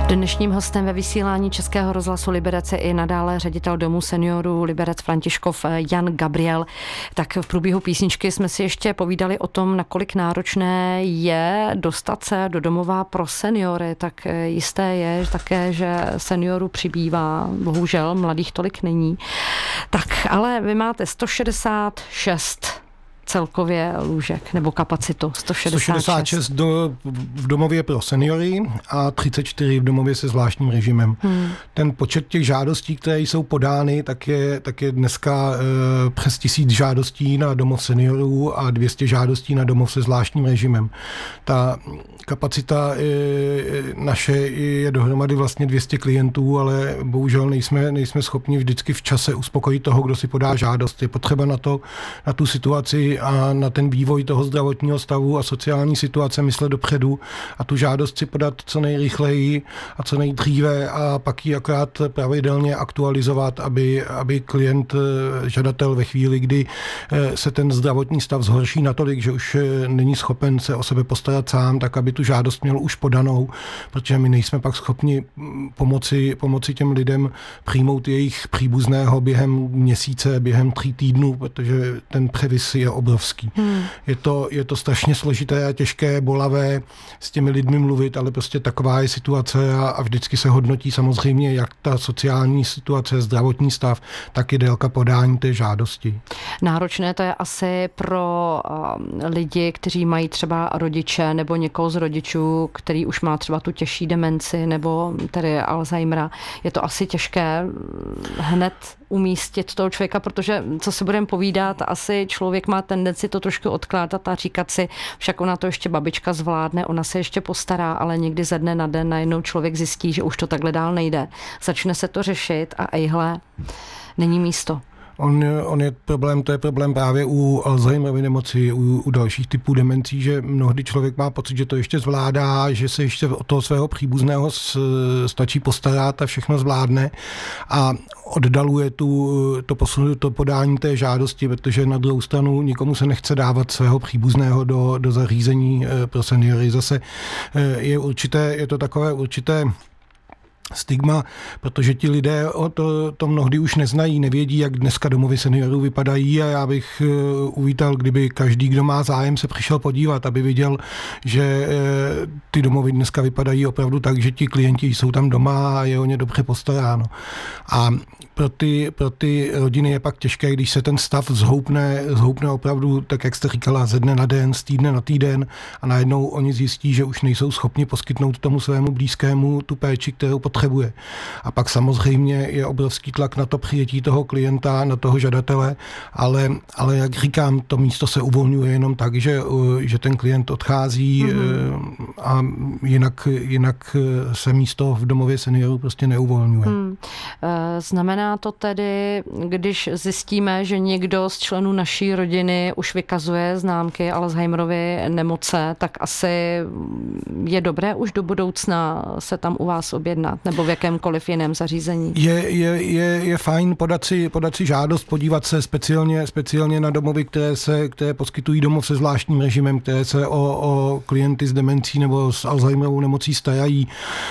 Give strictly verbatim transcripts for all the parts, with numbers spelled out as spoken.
Dnešním hostem ve vysílání Českého rozhlasu Liberec je i nadále ředitel domu seniorů Liberec Františkov Jan Gabriel. Tak v průběhu písničky jsme si ještě povídali o tom, nakolik náročné je dostat se do domova pro seniory. Tak jisté je také, že seniorů přibývá, bohužel mladých tolik není. Tak ale vy máte sto šedesát šest celkově lůžek, nebo kapacitu sto šedesát šest. sto šedesát šest do, v domově pro seniory a třicet čtyři v domově se zvláštním režimem. Hmm. Ten počet těch žádostí, které jsou podány, tak je, tak je dneska e, přes tisíc žádostí na domov seniorů a dvě stě žádostí na domov se zvláštním režimem. Ta kapacita e, naše je dohromady vlastně dvě stě klientů, ale bohužel nejsme, nejsme schopni vždycky v čase uspokojit toho, kdo si podá žádost. Je potřeba na to, na tu situaci a na ten vývoj toho zdravotního stavu a sociální situace myslet dopředu a tu žádost si podat co nejrychleji a co nejdříve a pak ji akorát pravidelně aktualizovat, aby, aby klient, žadatel ve chvíli, kdy se ten zdravotní stav zhorší natolik, že už není schopen se o sebe postarat sám, tak aby tu žádost měl už podanou, protože my nejsme pak schopni pomoci, pomoci těm lidem přijmout jejich příbuzného během měsíce, během tří týdnů, protože ten převis je obrovský. Hmm. Je to, je to strašně složité a těžké, bolavé s těmi lidmi mluvit, ale prostě taková je situace a, a vždycky se hodnotí samozřejmě jak ta sociální situace, zdravotní stav, tak i délka podání té žádosti. Náročné to je asi pro uh, lidi, kteří mají třeba rodiče nebo někoho z rodičů, který už má třeba tu těžší demenci nebo tedy Alzheimera. Je to asi těžké hned umístit toho člověka, protože co si budeme povídat, asi člověk má tendenci to trošku odkládat a říkat si, však ona to ještě babička zvládne, ona se ještě postará, ale někdy ze dne na den najednou člověk zjistí, že už to takhle dál nejde. Začne se to řešit a ejhle, není místo. On, on je problém, to je problém právě u Alzheimerovy nemoci, u, u dalších typů demencí, že mnohdy člověk má pocit, že to ještě zvládá, že se ještě o toho svého příbuzného s, stačí postarat a všechno zvládne a oddaluje tu, to, posunu, to podání té žádosti, protože na druhou stranu nikomu se nechce dávat svého příbuzného do, do zařízení pro seniory. Zase je, určité, je to takové určité stigma, protože ti lidé o to, to mnohdy už neznají, nevědí, jak dneska domovy seniorů vypadají a já bych uvítal, kdyby každý, kdo má zájem, se přišel podívat, aby viděl, že ty domovy dneska vypadají opravdu tak, že ti klienti jsou tam doma a je o ně dobře postaráno. A pro ty, pro ty rodiny je pak těžké, když se ten stav zhoupne, zhoupne opravdu, tak jak jste říkala, ze dne na den, z týdne na týden a najednou oni zjistí, že už nejsou schopni poskytnout tomu svému blízkému tu péči, kterou potřebuje. A pak samozřejmě je obrovský tlak na to přijetí toho klienta, na toho žadatele, ale, ale jak říkám, to místo se uvolňuje jenom tak, že, že ten klient odchází mm-hmm. a jinak, jinak se místo v domově seniorů prostě neuvolňuje. Hmm. Znamená to tedy, když zjistíme, že někdo z členů naší rodiny už vykazuje známky Alzheimerovy nemoce, tak asi je dobré už do budoucna se tam u vás objednat, nebo v jakémkoliv jiném zařízení? Je, je, je, je fajn podat si, podat si žádost, podívat se speciálně, speciálně na domovy, které, se, které poskytují domov se zvláštním režimem, které se o, o klienty s demencí nebo s Alzheimerovou nemocí starají.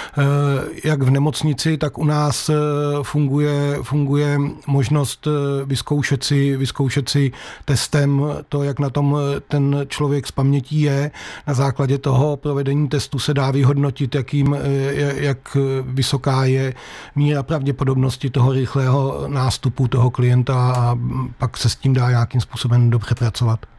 Jak v nemocnici, tak u nás funguje, funguje možnost vyzkoušet si, vyzkoušet si testem to, jak na tom ten člověk z pamětí je. Na základě toho provedení testu se dá vyhodnotit, jakým, jak vysoká je míra pravděpodobnosti toho rychlého nástupu toho klienta a pak se s tím dá nějakým způsobem dobře pracovat.